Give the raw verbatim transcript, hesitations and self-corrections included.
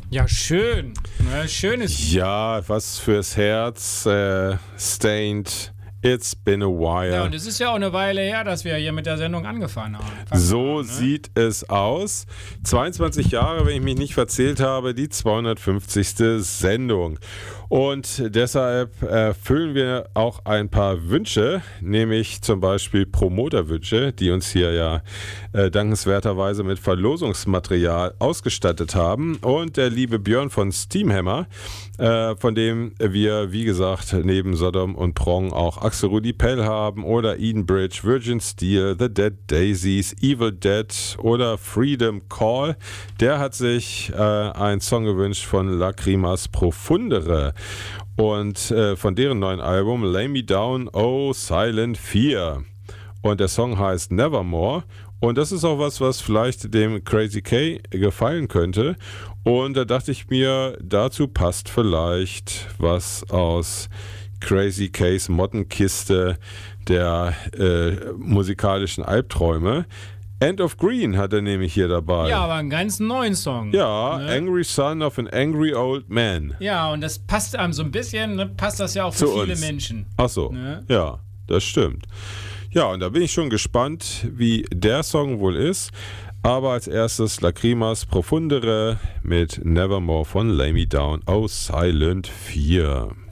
Ja, schön. Ja, schön ist. Ja, was fürs Herz. Äh, Stained. It's been a while. Ja, und es ist ja auch eine Weile her, dass wir hier mit der Sendung angefangen haben. So haben, ne? sieht es aus. zweiundzwanzig Jahre, wenn ich mich nicht verzählt habe, die zweihundertfünfzigste Sendung. Und deshalb erfüllen wir auch ein paar Wünsche, nämlich zum Beispiel Promoterwünsche, die uns hier ja äh, dankenswerterweise mit Verlosungsmaterial ausgestattet haben. Und der liebe Björn von Steamhammer, äh, von dem wir, wie gesagt, neben Sodom und Prong auch Axel Rudi Pell haben oder Edenbridge, Virgin Steel, The Dead Daisies, Evil Dead oder Freedom Call. Der hat sich äh, einen Song gewünscht von Lacrimas Profundere und äh, von deren neuen Album Lay Me Down, Oh Silent Fear. Und der Song heißt Nevermore. Und das ist auch was, was vielleicht dem Crazy K gefallen könnte. Und da dachte ich mir, dazu passt vielleicht was aus Crazy K's Mottenkiste der äh, musikalischen Albträume. End of Green hat er nämlich hier dabei. Ja, aber einen ganz neuen Song. Ja, ne? Angry Son of an Angry Old Man. Ja, und das passt einem so ein bisschen, ne, passt das ja auch für Zu viele uns. Menschen. Ach so, Ne? ja, das stimmt. Ja, und da bin ich schon gespannt, wie der Song wohl ist. Aber als erstes Lacrimas Profundere mit Nevermore von Lay Me Down, Oh Silent Fear.